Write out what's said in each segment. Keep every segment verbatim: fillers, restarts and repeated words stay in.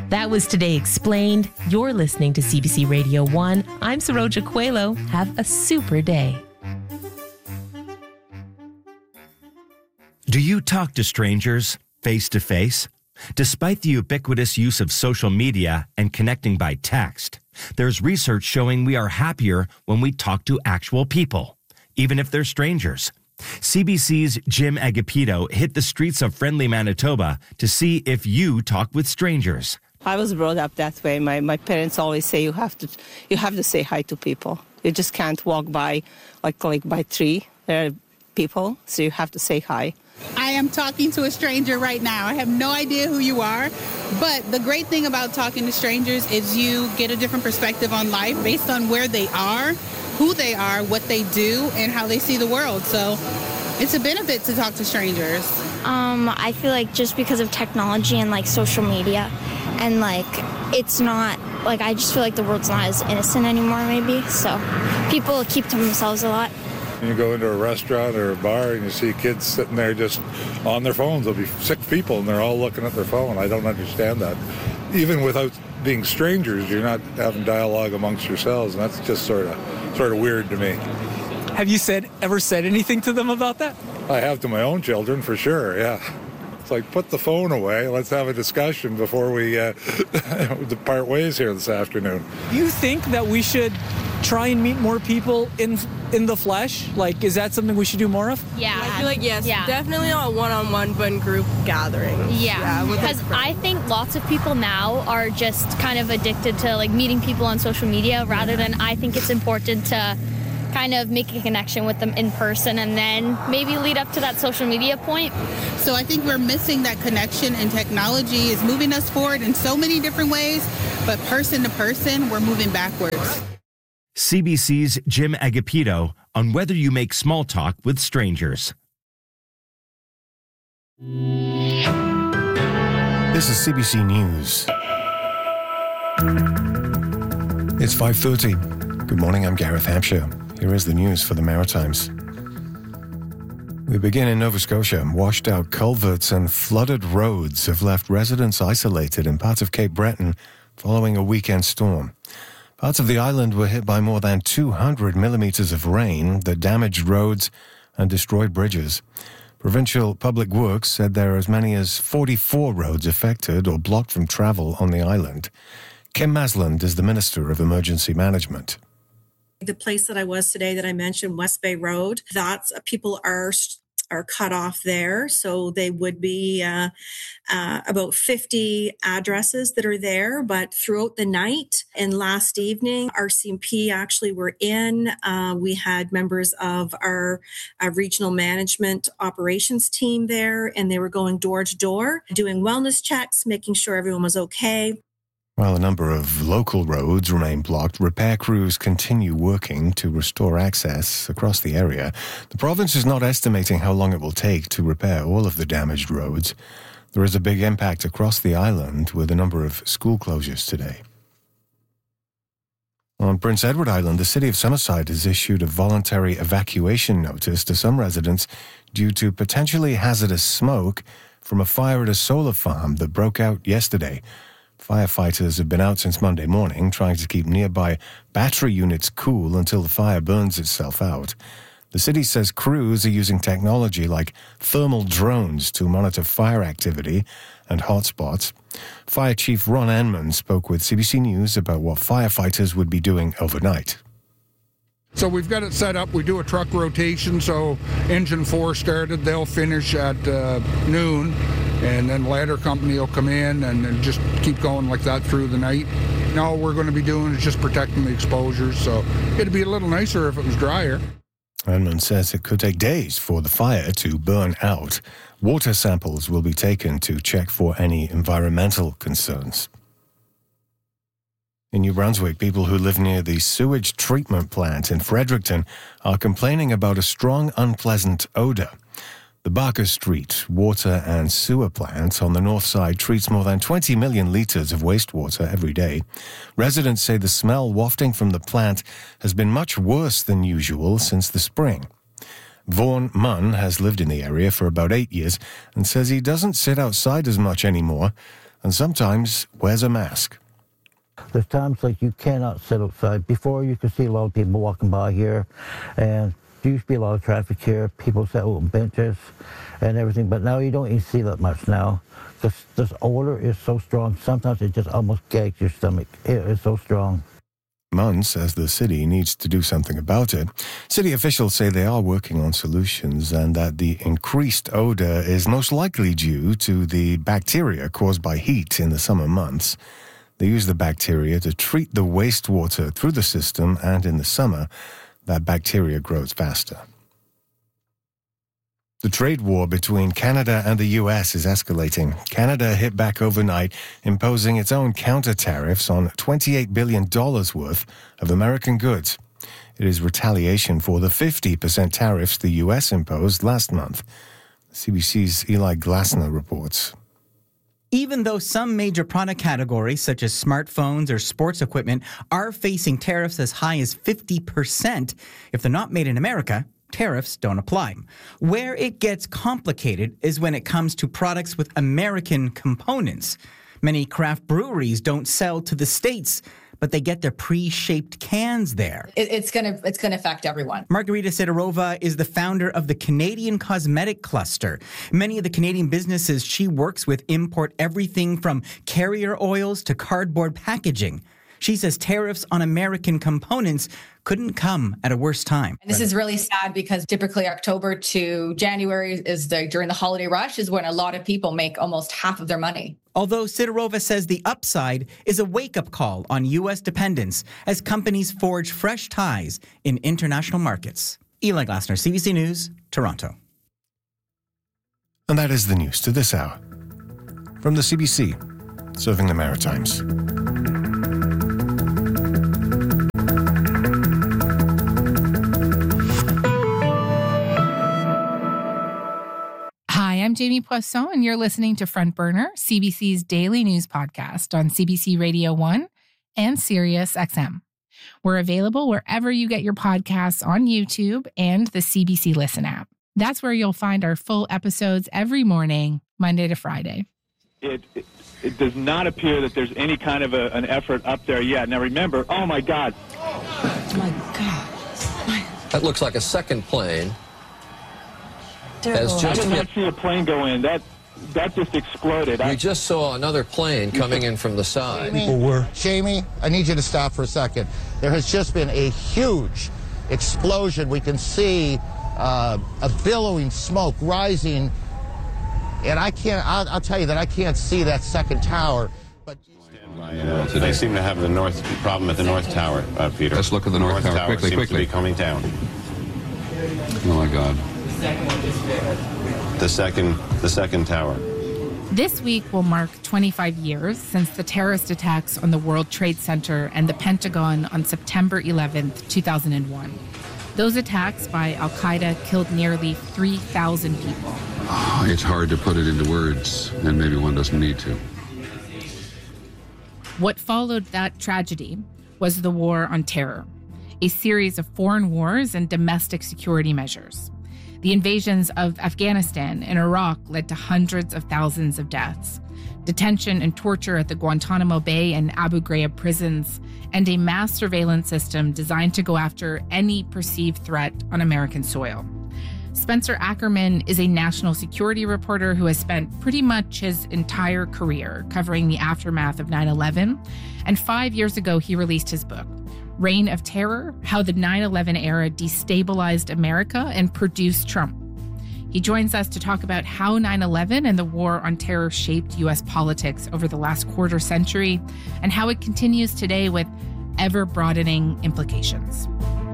That was Today Explained. You're listening to C B C Radio one. I'm Saroja Coelho. Have a super day. Do you talk to strangers face to face? Despite the ubiquitous use of social media and connecting by text, there's research showing we are happier when we talk to actual people, even if they're strangers. C B C's Jim Agapito hit the streets of friendly Manitoba to see if you talk with strangers. I was brought up that way. My my parents always say you have to you have to say hi to people. You just can't walk by like like by tree. There are people, so you have to say hi. I am talking to a stranger right now. I have no idea who you are, but the great thing about talking to strangers is you get a different perspective on life based on where they are, who they are, what they do, and how they see the world. So it's a benefit to talk to strangers. Um, I feel like just because of technology and like social media, and like it's not like I just feel like the world's not as innocent anymore, maybe. So people keep to themselves a lot. You go into a restaurant or a bar and you see kids sitting there just on their phones. There'll be six people and they're all looking at their phone. I don't understand that. Even without being strangers, you're not having dialogue amongst yourselves, and that's just sort of sort of weird to me. Have you said ever said anything to them about that? I have to my own children, for sure, yeah. It's like, put the phone away. Let's have a discussion before we uh, depart ways here this afternoon. Do you think that we should try and meet more people in in the flesh? Like, is that something we should do more of? Yeah. I feel like, yes, yeah. definitely not one-on-one, but in group gatherings. Yeah, because yeah, I think lots of people now are just kind of addicted to, like, meeting people on social media, rather than I think it's important to kind of make a connection with them in person and then maybe lead up to that social media point. So I think we're missing that connection, and technology is moving us forward in so many different ways, but person to person, we're moving backwards. C B C's Jim Agapito on whether you make small talk with strangers. This is C B C News. It's five thirty. Good morning, I'm Gareth Hampshire. Here is the news for the Maritimes. We begin in Nova Scotia. Washed out culverts and flooded roads have left residents isolated in parts of Cape Breton following a weekend storm. Parts of the island were hit by more than two hundred millimeters of rain that damaged roads and destroyed bridges. Provincial Public Works said there are as many as forty-four roads affected or blocked from travel on the island. Kim Masland is the Minister of Emergency Management. The place that I was today that I mentioned, West Bay Road, that's people are are cut off there. So they would be uh, uh, about fifty addresses that are there. But throughout the night and last evening, R C M P actually were in. Uh, we had members of our uh, regional management operations team there, and they were going door to door, doing wellness checks, making sure everyone was okay. While a number of local roads remain blocked, repair crews continue working to restore access across the area. The province is not estimating how long it will take to repair all of the damaged roads. There is a big impact across the island with a number of school closures today. On Prince Edward Island, the city of Summerside has issued a voluntary evacuation notice to some residents due to potentially hazardous smoke from a fire at a solar farm that broke out yesterday. Firefighters have been out since Monday morning, trying to keep nearby battery units cool until the fire burns itself out. The city says crews are using technology like thermal drones to monitor fire activity and hotspots. Fire Chief Ron Enman spoke with C B C News about what firefighters would be doing overnight. So we've got it set up. We do a truck rotation, so engine four started. They'll finish at uh, noon, and then ladder company will come in and, and just keep going like that through the night. And all we're going to be doing is just protecting the exposures, so it'd be a little nicer if it was drier. Enman says it could take days for the fire to burn out. Water samples will be taken to check for any environmental concerns. In New Brunswick, people who live near the sewage treatment plant in Fredericton are complaining about a strong, unpleasant odor. The Barker Street water and sewer plant on the north side treats more than twenty million litres of wastewater every day. Residents say the smell wafting from the plant has been much worse than usual since the spring. Vaughan Munn has lived in the area for about eight years and says he doesn't sit outside as much anymore and sometimes wears a mask. There's times like you cannot sit outside. Before, you could see a lot of people walking by here, and there used to be a lot of traffic here. People sat out on benches and everything, but now you don't even see that much now. This, this odor is so strong, sometimes it just almost gags your stomach. It is so strong. Munn says the city needs to do something about it. City officials say they are working on solutions and that the increased odor is most likely due to the bacteria caused by heat in the summer months. They use the bacteria to treat the wastewater through the system, and in the summer, that bacteria grows faster. The trade war between Canada and the U S is escalating. Canada hit back overnight, imposing its own counter tariffs on twenty-eight billion dollars worth of American goods. It is retaliation for the fifty percent tariffs the U S imposed last month. C B C's Eli Glasner reports. Even though some major product categories, such as smartphones or sports equipment, are facing tariffs as high as fifty percent, if they're not made in America, tariffs don't apply. Where it gets complicated is when it comes to products with American components. Many craft breweries don't sell to the States, but they get their pre-shaped cans there. It, it's going to it's going to affect everyone. Margarita Sidorova is the founder of the Canadian Cosmetic Cluster. Many of the Canadian businesses she works with import everything from carrier oils to cardboard packaging. She says tariffs on American components couldn't come at a worse time. And this is really sad because typically October to January is the, during the holiday rush is when a lot of people make almost half of their money. Although Sidorova says the upside is a wake-up call on U S dependence as companies forge fresh ties in international markets. Eli Glasner, C B C News, Toronto. And that is the news to this hour. From the C B C, serving the Maritimes. I'm Jamie Poisson, and you're listening to Front Burner, C B C's daily news podcast on C B C Radio one and Sirius X M. We're available wherever you get your podcasts on YouTube and the C B C Listen app. That's where you'll find our full episodes every morning, Monday to Friday. It, it, it does not appear that there's any kind of a, an effort up there yet. Now remember, oh my God. Oh my God. That looks like a second plane. Has just I did not see a plane go in. That that just exploded. We I, just saw another plane coming in from the side. Jamie, were. Jamie, I need you to stop for a second. There has just been a huge explosion. We can see uh, a billowing smoke rising, and I can't. I'll, I'll tell you that I can't see that second tower. But uh, so they seem to have the north problem at the north tower, uh, Peter. Let's look at the north, north tower, tower quickly, seems quickly. To be coming down. Oh my God. The second, the second tower. This week will mark twenty-five years since the terrorist attacks on the World Trade Center and the Pentagon on September eleventh, two thousand one. Those attacks by Al-Qaeda killed nearly three thousand people. Oh, it's hard to put it into words, and maybe one doesn't need to. What followed that tragedy was the War on Terror, a series of foreign wars and domestic security measures. The invasions of Afghanistan and Iraq led to hundreds of thousands of deaths, detention and torture at the Guantanamo Bay and Abu Ghraib prisons, and a mass surveillance system designed to go after any perceived threat on American soil. Spencer Ackerman is a national security reporter who has spent pretty much his entire career covering the aftermath of nine eleven, and five years ago he released his book, Reign of Terror, How the nine eleven Era Destabilized America and Produced Trump. He joins us to talk about how nine eleven and the War on Terror shaped U S politics over the last quarter century and how it continues today with ever-broadening implications.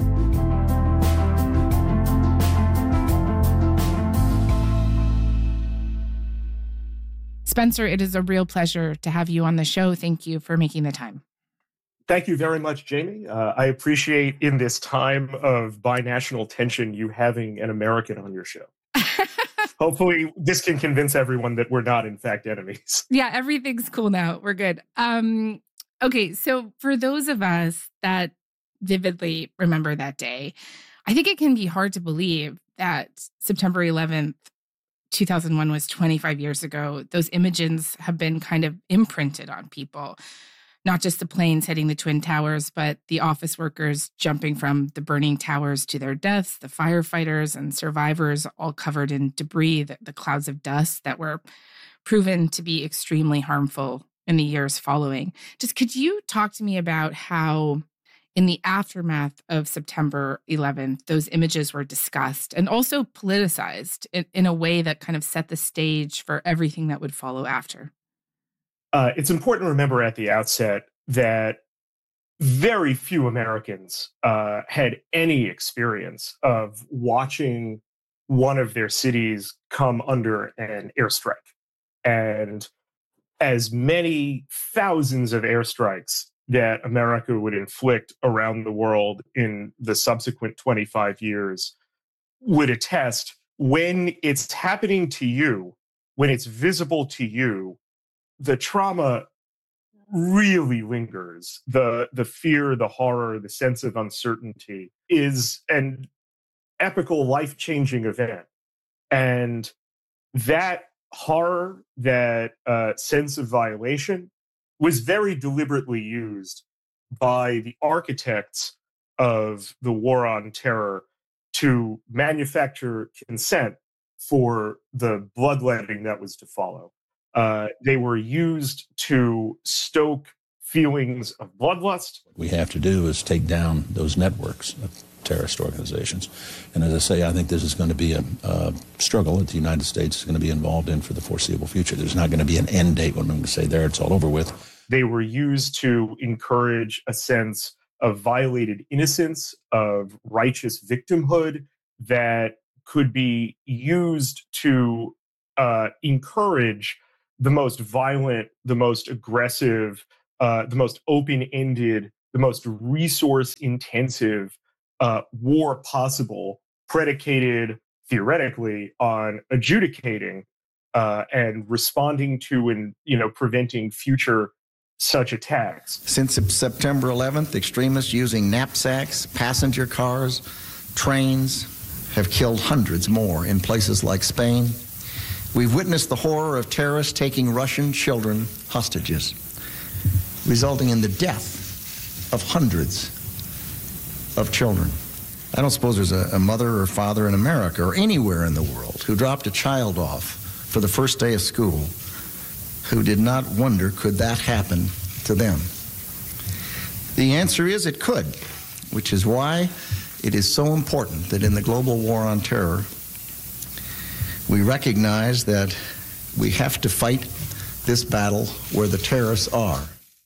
Spencer, it is a real pleasure to have you on the show. Thank you for making the time. Thank you very much, Jamie. Uh, I appreciate in this time of binational tension you having an American on your show. Hopefully this can convince everyone that we're not, in fact, enemies. Yeah, everything's cool now. We're good. Um, okay, so for those of us that vividly remember that day, I think it can be hard to believe that September eleventh two thousand one was twenty-five years ago, those images have been kind of imprinted on people. Not just the planes hitting the Twin Towers, but the office workers jumping from the burning towers to their deaths, the firefighters and survivors all covered in debris, the, the clouds of dust that were proven to be extremely harmful in the years following. Just could you talk to me about how in the aftermath of September eleventh, those images were discussed and also politicized in, in a way that kind of set the stage for everything that would follow after? Uh, it's important to remember at the outset that very few Americans uh, had any experience of watching one of their cities come under an airstrike. And as many thousands of airstrikes that America would inflict around the world in the subsequent twenty-five years would attest, when it's happening to you, when it's visible to you, the trauma really lingers. The, the fear, the horror, the sense of uncertainty is an epical, life-changing event. And that horror, that uh, sense of violation, was very deliberately used by the architects of the war on terror to manufacture consent for the bloodletting that was to follow. Uh, they were used to stoke feelings of bloodlust. What we have to do is take down those networks of terrorist organizations. And as I say, I think this is going to be a, a struggle that the United States is going to be involved in for the foreseeable future. There's not going to be an end date when I'm going to say there, it's all over with. They were used to encourage a sense of violated innocence, of righteous victimhood that could be used to uh, encourage the most violent, the most aggressive, uh, the most open-ended, the most resource-intensive uh, war possible, predicated theoretically on adjudicating uh, and responding to and, you know, preventing future such attacks. Since September eleventh, extremists using knapsacks, passenger cars, trains have killed hundreds more in places like Spain. We've witnessed the horror of terrorists taking Russian children hostages, resulting in the death of hundreds of children. I don't suppose there's a, a mother or father in America or anywhere in the world who dropped a child off for the first day of school who did not wonder, could that happen to them? The answer is it could, which is why it is so important that in the global war on terror, we recognize that we have to fight this battle where the terrorists are.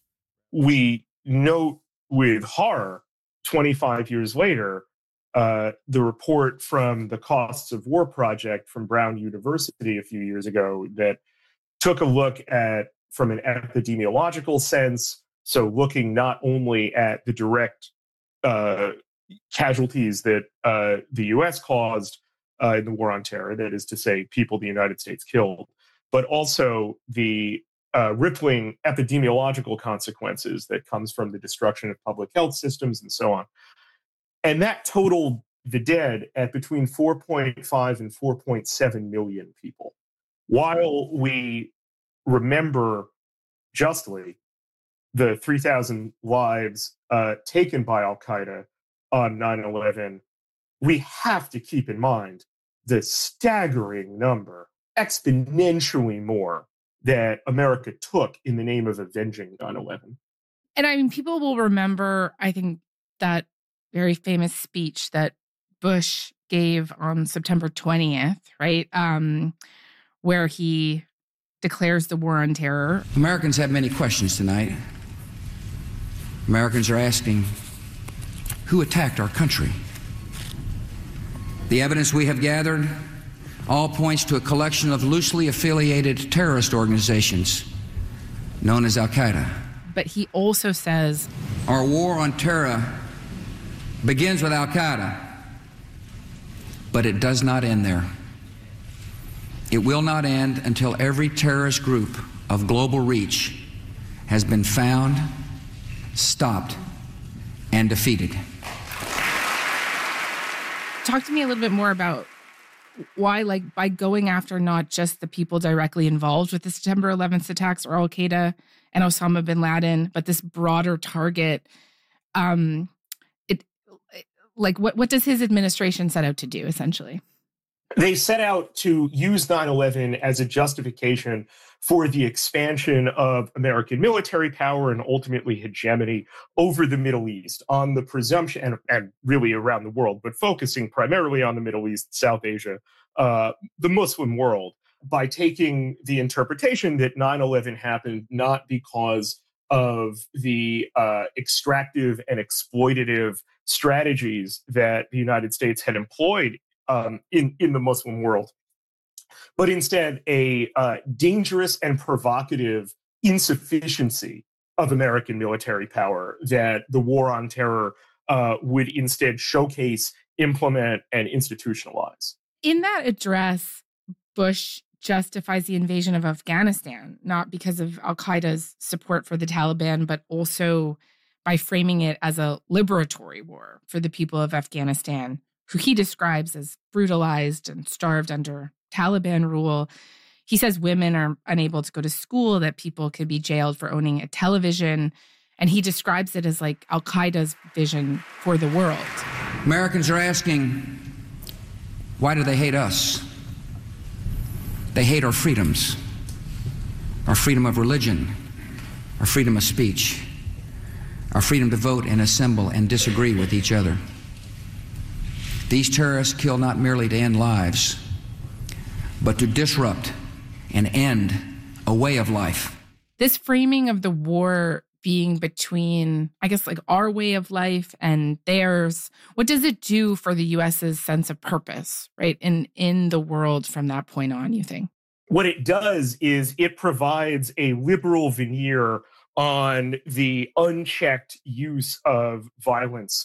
We note with horror, twenty-five years later, uh, the report from the Costs of War Project from Brown University a few years ago that took a look at, from an epidemiological sense, so looking not only at the direct uh, casualties that uh, the U S caused uh, in the war on terror, that is to say, people the United States killed, but also the uh, rippling epidemiological consequences that comes from the destruction of public health systems and so on. And that totaled the dead at between four point five and four point seven million people. While we remember justly the three thousand lives uh, taken by al-Qaeda on nine eleven, we have to keep in mind the staggering number, exponentially more, that America took in the name of avenging nine eleven. And I mean, people will remember, I think, that very famous speech that Bush gave on September twentieth, right? Um, where he declares the war on terror. Americans have many questions tonight. Americans are asking, who attacked our country? The evidence we have gathered all points to a collection of loosely affiliated terrorist organizations known as al-Qaeda. But he also says, our war on terror begins with al-Qaeda, but it does not end there. It will not end until every terrorist group of global reach has been found, stopped, and defeated. Talk to me a little bit more about why, like, by going after not just the people directly involved with the September eleventh attacks or Al-Qaeda and Osama bin Laden, but this broader target, um, it like what what does his administration set out to do, essentially? They set out to use nine eleven as a justification for the expansion of American military power and ultimately hegemony over the Middle East on the presumption, and, and really around the world, but focusing primarily on the Middle East, South Asia, uh, the Muslim world, by taking the interpretation that nine eleven happened not because of the uh, extractive and exploitative strategies that the United States had employed Um, in, in the Muslim world, but instead a uh, dangerous and provocative insufficiency of American military power that the war on terror uh, would instead showcase, implement, and institutionalize. In that address, Bush justifies the invasion of Afghanistan, not because of al-Qaeda's support for the Taliban, but also by framing it as a liberatory war for the people of Afghanistan, who he describes as brutalized and starved under Taliban rule. He says women are unable to go to school, that people could be jailed for owning a television, and he describes it as like Al-Qaeda's vision for the world. Americans are asking, why do they hate us? They hate our freedoms, our freedom of religion, our freedom of speech, our freedom to vote and assemble and disagree with each other. These terrorists kill not merely to end lives, but to disrupt and end a way of life. This framing of the war being between, I guess, like our way of life and theirs, what does it do for the U S's sense of purpose, right, in, in the world from that point on, you think? What it does is it provides a liberal veneer on the unchecked use of violence